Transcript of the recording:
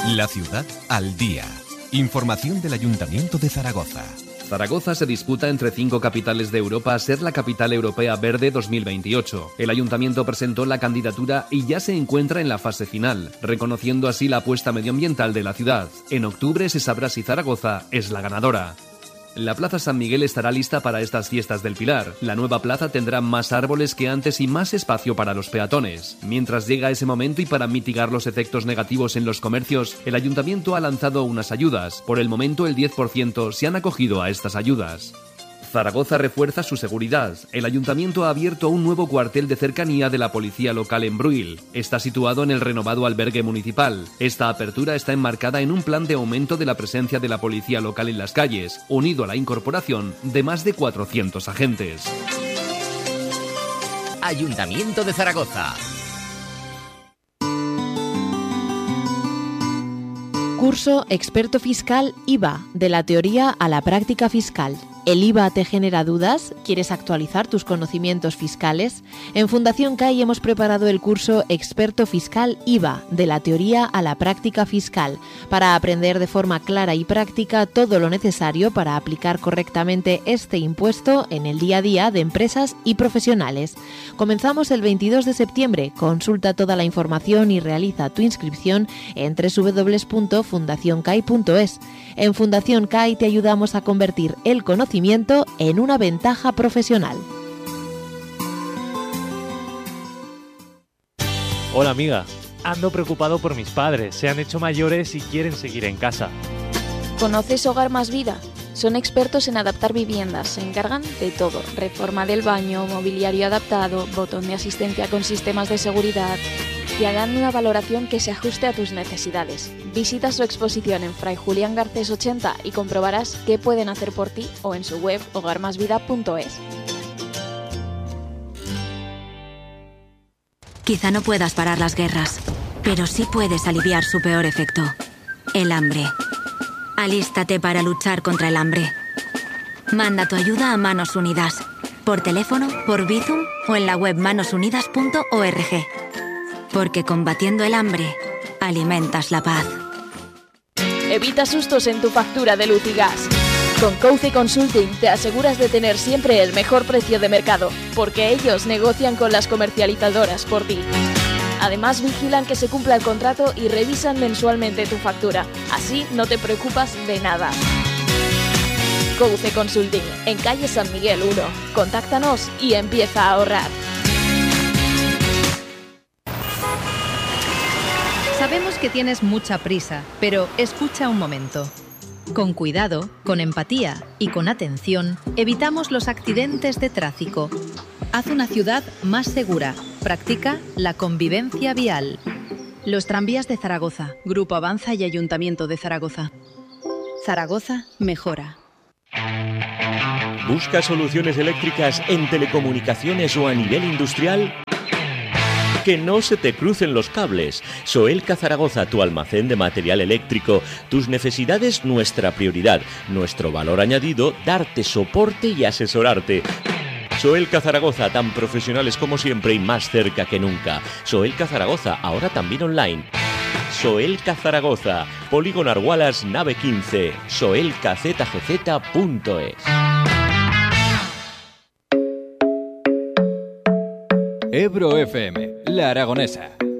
La ciudad al día. Información del Ayuntamiento de Zaragoza. Zaragoza se disputa entre 5 capitales de Europa a ser la capital europea verde 2028. El Ayuntamiento presentó la candidatura y ya se encuentra en la fase final, reconociendo así la apuesta medioambiental de la ciudad. En octubre se sabrá si Zaragoza es la ganadora. La Plaza San Miguel estará lista para estas fiestas del Pilar. La nueva plaza tendrá más árboles que antes y más espacio para los peatones. Mientras llega ese momento y para mitigar los efectos negativos en los comercios, el Ayuntamiento ha lanzado unas ayudas. Por el momento, el 10% se han acogido a estas ayudas. Zaragoza refuerza su seguridad. El Ayuntamiento ha abierto un nuevo cuartel de cercanía de la policía local en Bruil. Está situado en el renovado albergue municipal. Esta apertura está enmarcada en un plan de aumento de la presencia de la policía local en las calles, unido a la incorporación de más de 400 agentes. Ayuntamiento de Zaragoza. Curso Experto Fiscal IVA, de la teoría a la práctica fiscal. ¿El IVA te genera dudas? ¿Quieres actualizar tus conocimientos fiscales? En Fundación CAI hemos preparado el curso Experto Fiscal IVA, de la teoría a la práctica fiscal, para aprender de forma clara y práctica todo lo necesario para aplicar correctamente este impuesto en el día a día de empresas y profesionales. Comenzamos el 22 de septiembre. Consulta toda la información y realiza tu inscripción en www.fundacioncai.es. En Fundación CAI te ayudamos a convertir el conocimiento en una ventaja profesional. Hola amiga, ando preocupado por mis padres, se han hecho mayores y quieren seguir en casa. ¿Conoces Hogar Más Vida? Son expertos en adaptar viviendas, se encargan de todo, reforma del baño, mobiliario adaptado, botón de asistencia con sistemas de seguridad. Te harán una valoración que se ajuste a tus necesidades. Visita su exposición en Fray Julián Garcés 80 y comprobarás qué pueden hacer por ti o en su web hogarmasvida.es. Quizá no puedas parar las guerras, pero sí puedes aliviar su peor efecto, el hambre. Alístate para luchar contra el hambre. Manda tu ayuda a Manos Unidas, por teléfono, por Bizum o en la web manosunidas.org. Porque combatiendo el hambre, alimentas la paz. Evita sustos en tu factura de luz y gas. Con Couce Consulting te aseguras de tener siempre el mejor precio de mercado, porque ellos negocian con las comercializadoras por ti. Además, vigilan que se cumpla el contrato y revisan mensualmente tu factura. Así no te preocupas de nada. Couce Consulting, en calle San Miguel 1. Contáctanos y empieza a ahorrar. Sabemos que tienes mucha prisa, pero escucha un momento. Con cuidado, con empatía y con atención, evitamos los accidentes de tráfico. Haz una ciudad más segura. Practica la convivencia vial. Los tranvías de Zaragoza, Grupo Avanza y Ayuntamiento de Zaragoza. Zaragoza mejora. ¿Buscas soluciones eléctricas en telecomunicaciones o a nivel industrial? Que no se te crucen los cables. Soelca Zaragoza, tu almacén de material eléctrico. Tus necesidades, nuestra prioridad. Nuestro valor añadido, darte soporte y asesorarte. Soelca Zaragoza, tan profesionales como siempre y más cerca que nunca. Soelca Zaragoza, ahora también online. Soelca Zaragoza, Polígono Argualas, nave 15. soelcazgz.es. Ebro FM, La Aragonesa.